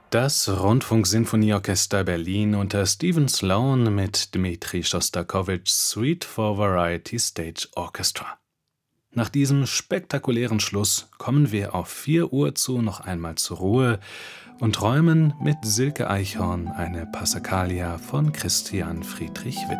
Das Rundfunksinfonieorchester Berlin unter Stephen Sloan mit Dmitri Schostakowitschs Suite for Variety Stage Orchestra. Nach diesem spektakulären Schluss kommen wir auf 4 Uhr zu noch einmal zur Ruhe und träumen mit Silke Eichhorn eine Passacaglia von Christian Friedrich